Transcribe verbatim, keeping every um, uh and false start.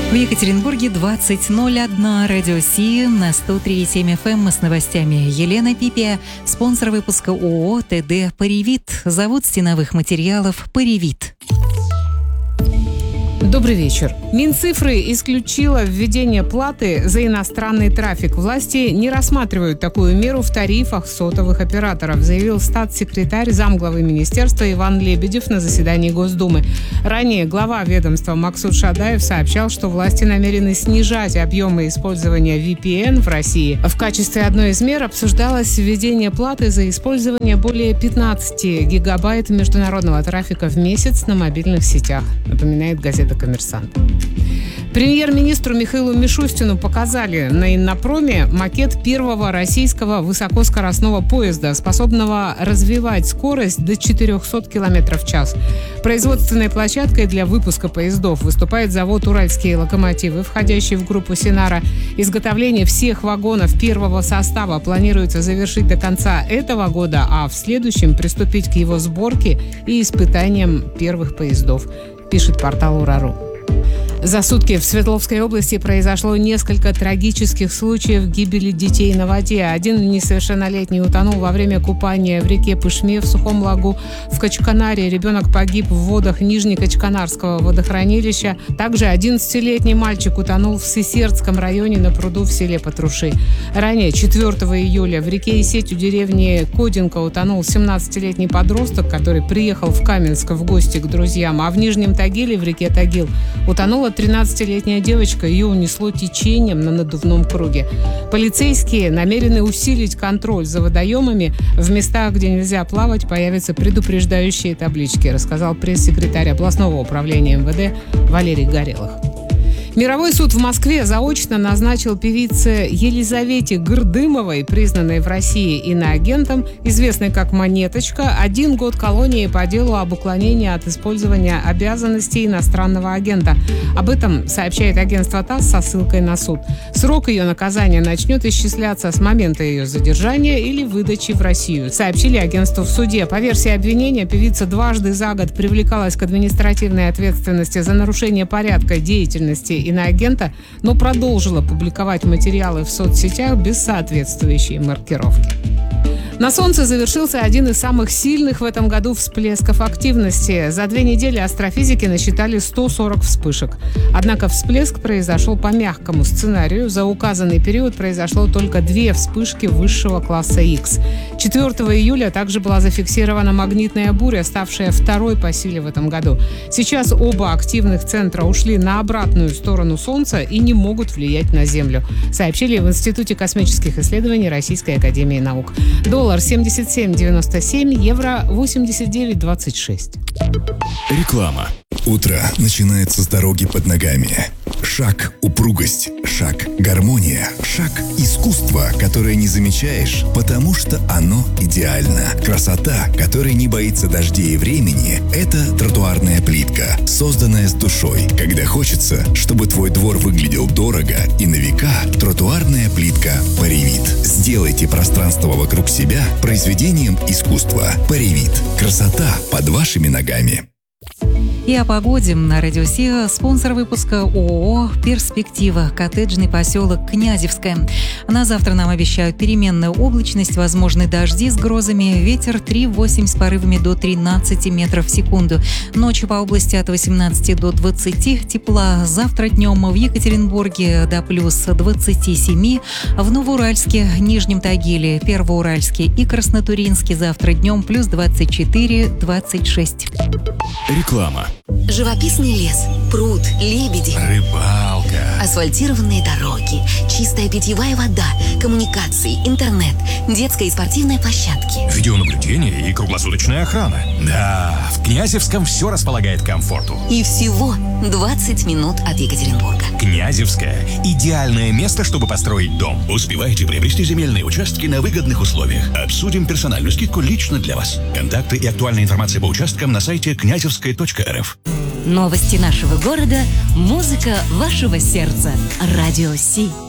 В Екатеринбурге двадцать ноль один, радио Си на сто три и семь эф эм с новостями. Елена Пипия, спонсор выпуска ООО ТД «Паривит», завод стеновых материалов «Паривит». Добрый вечер. Минцифры исключила введение платы за иностранный трафик. Власти не рассматривают такую меру в тарифах сотовых операторов, заявил статс-секретарь замглавы министерства Иван Лебедев на заседании Госдумы. Ранее глава ведомства Максут Шадаев сообщал, что власти намерены снижать объемы использования ви пи эн в России. В качестве одной из мер обсуждалось введение платы за использование более пятнадцати гигабайт международного трафика в месяц на мобильных сетях, напоминает газета «Коммерсант». Премьер-министру Михаилу Мишустину показали на Иннопроме макет первого российского высокоскоростного поезда, способного развивать скорость до четырехсот километров в час. Производственной площадкой для выпуска поездов выступает завод «Уральские локомотивы», входящий в группу «Синара». Изготовление всех вагонов первого состава планируется завершить до конца этого года, а в следующем приступить к его сборке и испытаниям первых поездов, пишет портал «Урару». За сутки в Свердловской области произошло несколько трагических случаев гибели детей на воде. Один несовершеннолетний утонул во время купания в реке Пышме в Сухом Лагу. В Качканаре ребенок погиб в водах Нижнекачканарского водохранилища. Также одиннадцатилетний мальчик утонул в Сысердском районе на пруду в селе Патруши. Ранее, четвёртого июля, в реке Исеть у деревни Кодинка утонул семнадцатилетний подросток, который приехал в Каменск в гости к друзьям. А в Нижнем Тагиле, в реке Тагил, утонула тринадцатилетняя девочка, ее унесло течением на надувном круге. Полицейские намерены усилить контроль за водоемами. В местах, где нельзя плавать, появятся предупреждающие таблички, рассказал пресс-секретарь областного управления эм вэ дэ Валерий Горелых. Мировой суд в Москве заочно назначил певице Елизавете Гырдымовой, признанной в России иноагентом, известной как «Монеточка», один год колонии по делу об уклонении от использования обязанностей иностранного агента. Об этом сообщает агентство ТАСС со ссылкой на суд. Срок ее наказания начнет исчисляться с момента ее задержания или выдачи в Россию, сообщили агентству в суде. По версии обвинения, певица дважды за год привлекалась к административной ответственности за нарушение порядка деятельности иноагента, но продолжила публиковать материалы в соцсетях без соответствующей маркировки. На Солнце завершился один из самых сильных в этом году всплесков активности. За две недели астрофизики насчитали сто сорок вспышек. Однако всплеск произошел по мягкому сценарию. За указанный период произошло только две вспышки высшего класса Х. четвёртого июля также была зафиксирована магнитная буря, ставшая второй по силе в этом году. Сейчас оба активных центра ушли на обратную сторону Солнца и не могут влиять на Землю, сообщили в Институте космических исследований Российской академии наук. Доллар семьдесят семь девяносто семь, евро восемьдесят девять двадцать шесть. Реклама. Утро начинается с дороги под ногами. Шаг – упругость, шаг – гармония, шаг – искусство, которое не замечаешь, потому что оно идеально. Красота, которая не боится дождей и времени – это тротуарная плитка, созданная с душой. Когда хочется, чтобы твой двор выглядел дорого и на века, тротуарная плитка «Паривит». Сделайте пространство вокруг себя произведением искусства. «Паривит». Красота под вашими ногами. И о погоде на радио Си, спонсор выпуска ООО «Перспектива», коттеджный поселок Князевское. На завтра нам обещают переменную облачность, возможны дожди с грозами, ветер три восемь с порывами до тринадцати метров в секунду. Ночью по области от восемнадцати до двадцати тепла. Завтра днем в Екатеринбурге до плюс двадцати семи, в Новоуральске, Нижнем Тагиле, Первоуральске и Краснотуринске завтра днем плюс двадцать четыре двадцать шесть. Реклама. Живописный лес, пруд, лебеди, Рыбалка. асфальтированные дороги, чистая питьевая вода, коммуникации, интернет, детская и спортивная площадки. Видеонаблюдение и круглосуточная охрана. Да, в Князевском все располагает к комфорту. И всего двадцать минут от Екатеринбурга. Князевское – идеальное место, чтобы построить дом. Успевайте приобрести земельные участки на выгодных условиях. Обсудим персональную скидку лично для вас. Контакты и актуальная информация по участкам на сайте князевская точка эр эф. Новости нашего города, музыка вашего сердца. Радио Си.